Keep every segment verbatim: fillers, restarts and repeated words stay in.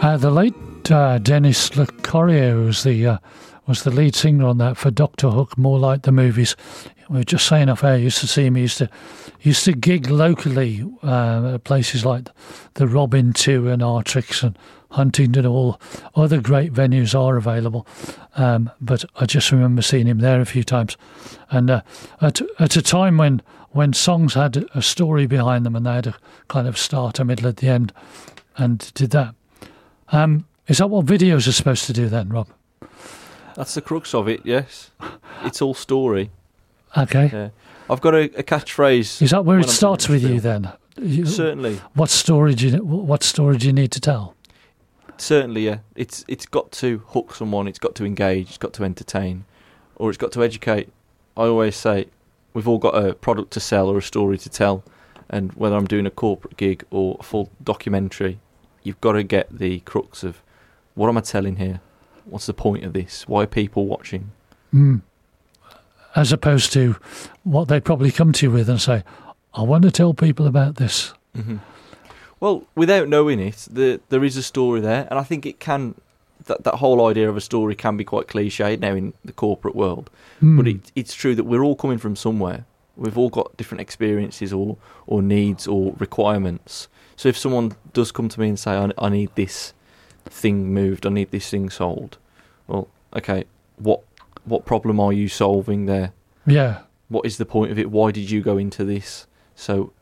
Uh, the late uh, Dennis Le Corrier was the uh, was the lead singer on that for Doctor Hook, More Like the Movies. We were just saying off air, used to see him, he used to used to gig locally uh, at places like the Robin two and Artrix and Huntingdon. All other great venues are available, um, but I just remember seeing him there a few times. And uh, at at a time when when songs had a story behind them and they had a kind of start, a middle, at the end, and did that. Um, is that what videos are supposed to do then, Rob? That's the crux of it, yes. It's all story. Okay. Yeah. I've got a, a catchphrase. Is that where it I'm starts with you then? You, Certainly. What story do you what story do you need to tell? Certainly, yeah. It's it's got to hook someone. It's got to engage. It's got to entertain, or it's got to educate. I always say we've all got a product to sell or a story to tell, and whether I'm doing a corporate gig or a full documentary, you've got to get the crux of what am I telling here? What's the point of this? Why are people watching? Mm. As opposed to what they probably come to you with and say, I want to tell people about this. Mm-hmm. Well, without knowing it, the, there is a story there, and I think it can. That that whole idea of a story can be quite cliched now in the corporate world, mm. but it, it's true that we're all coming from somewhere. We've all got different experiences or or needs or requirements. So if someone does come to me and say, I, I need this thing moved, I need this thing sold, well, okay, what what problem are you solving there? Yeah. What is the point of it? Why did you go into this? So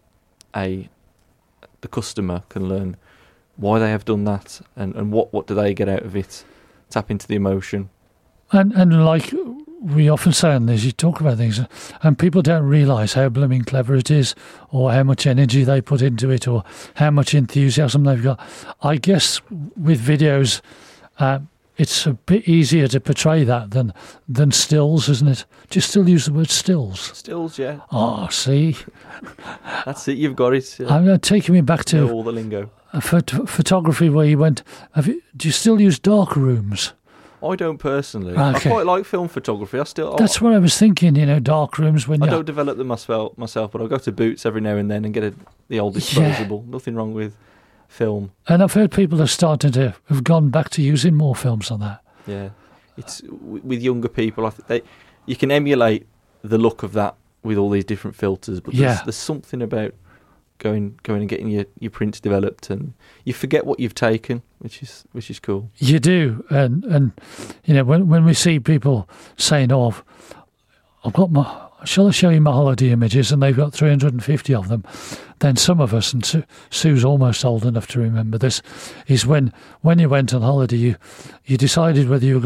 a the customer can learn why they have done that and, and what, what do they get out of it. Tap into the emotion. And and like we often say on this, you talk about things and people don't realise how blooming clever it is or how much energy they put into it or how much enthusiasm they've got. I guess with videos, uh, it's a bit easier to portray that than than stills, isn't it? Do you still use the word stills? Stills, yeah. Oh, see? That's it, you've got it. Yeah. I'm taking me back to know all the lingo. A phot- photography where you went, have you, do you still use dark rooms? I don't personally. Okay. I quite like film photography. I still. That's I, what I was thinking. You know, dark rooms when I you don't develop them myself, myself, but I go to Boots every now and then and get a, the old disposable. Yeah. Nothing wrong with film. And I've heard people are starting to have gone back to using more films on that. Yeah, it's with younger people. I think they you can emulate the look of that with all these different filters, but there's, yeah. there's something about going going and getting your, your prints developed, and you forget what you've taken, which is which is cool. You do, and and you know when when we see people saying, "Oh, I've got my," shall I show you my holiday images? And they've got three hundred fifty of them. Then some of us, and Sue, Sue's almost old enough to remember this, is when when you went on holiday, you you decided whether you were